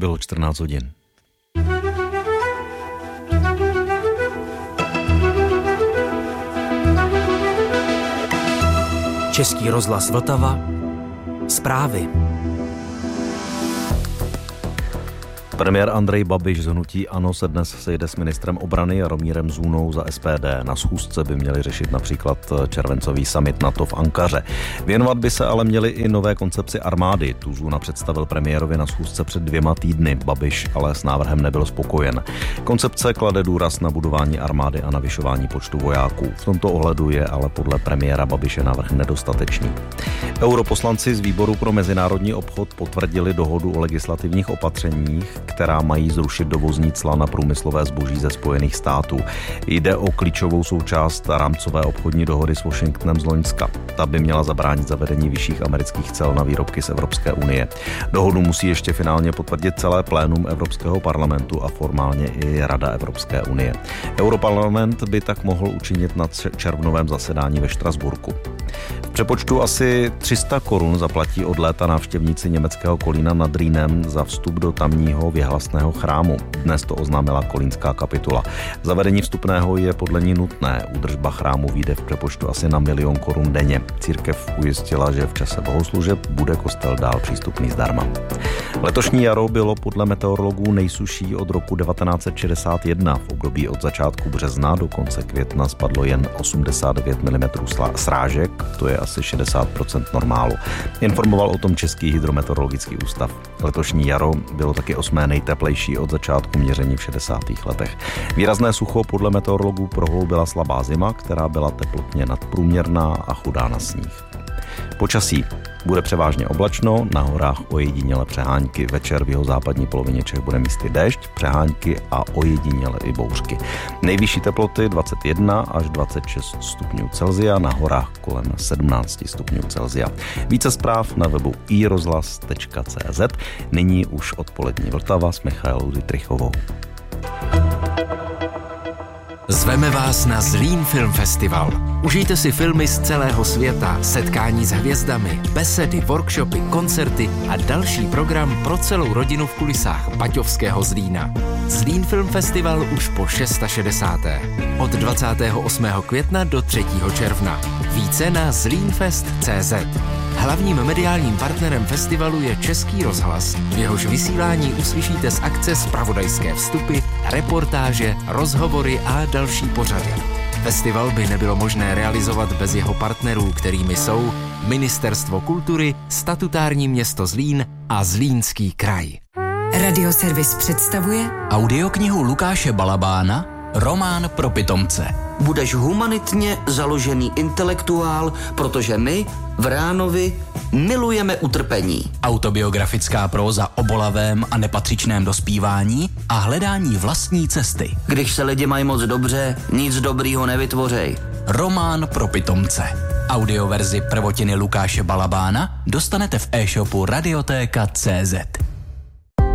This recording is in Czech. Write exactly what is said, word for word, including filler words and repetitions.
Bylo čtrnáct hodin. Český rozhlas Vltava. Zprávy. Premiér Andrej Babiš z hnutí ANO se dnes sejde s ministrem obrany Jaromírem Zůnou za S P D. Na schůzce by měli řešit například červencový summit NATO v Ankaře. Věnovat by se ale měli i nové koncepci armády. Tu Zůna představil premiérovi na schůzce před dvěma týdny. Babiš ale s návrhem nebyl spokojen. Koncepce klade důraz na budování armády a navyšování počtu vojáků. V tomto ohledu je ale podle premiéra Babiše návrh nedostatečný. Europoslanci z výboru pro mezinárodní obchod potvrdili dohodu o legislativních opatřeních, která mají zrušit dovozní cla na průmyslové zboží ze Spojených států. Jde o klíčovou součást rámcové obchodní dohody s Washingtonem z loňska. Ta by měla zabránit zavedení vyšších amerických cel na výrobky z Evropské unie. Dohodu musí ještě finálně potvrdit celé plénum Evropského parlamentu a formálně i Rada Evropské unie. Europarlament by tak mohl učinit na červnovém zasedání ve Štrasburku. V přepočtu asi tři sta korun zaplatí od léta návštěvníci německého Kolína nad Rýnem za vstup do tamního věhlasného chrámu. Dnes to oznámila kolínská kapitula. Zavedení vstupného je podle ní nutné. Údržba chrámu vyjde v přepočtu asi na milion korun denně. Církev ujistila, že v čase bohoslužeb bude kostel dál přístupný zdarma. Letošní jaro bylo podle meteorologů nejsušší od roku devatenáct set šedesát jedna. V období od začátku března do konce května spadlo jen osmdesát devět milimetrů srážek, to je asi šedesát procent normálu. Informoval o tom Český hydrometeorologický ústav. Letošní jaro bylo taky osmé nejteplejší od začátku měření v šedesátých letech. Výrazné sucho podle meteorologů prohloubila slabá zima, která byla teplotně nadprůměrná a chudá na sníh. Počasí. Bude převážně oblačno, na horách ojediněle přehánky. Večer v jihozápadní polovině Čech bude místy déšť, přehánky a ojediněle i bouřky. Nejvyšší teploty dvacet jedna až dvacet šest stupňů Celsia, na horách kolem sedmnáct stupňů Celsia. Více zpráv na webu i rozhlas tečka cé zet. Nyní už odpolední Vltava s Michailou Dittrichovou. Zveme vás na Zlín Film Festival. Užijte si filmy z celého světa, setkání s hvězdami, besedy, workshopy, koncerty a další program pro celou rodinu v kulisách baťovského Zlína. Zlín Film Festival už po šedesáté šesté Od dvacátého osmého května do třetího června. Více na zlínfest tečka cé zet. Hlavním mediálním partnerem festivalu je Český rozhlas. V jehož vysílání uslyšíte z akce zpravodajské vstupy, reportáže, rozhovory a další pořady. Festival by nebylo možné realizovat bez jeho partnerů, kterými jsou Ministerstvo kultury, statutární město Zlín a Zlínský kraj. Radioservis představuje audioknihu Lukáše Balabána Román pro pitomce. Budeš humanitně založený intelektuál, protože my v Ránovi milujeme utrpení. Autobiografická próza o bolavém a nepatřičném dospívání a hledání vlastní cesty. Když se lidi mají moc dobře, nic dobrýho nevytvořej. Román pro pitomce. Audioverzi prvotiny Lukáše Balabána dostanete v e-shopu radiotéka tečka cé zet.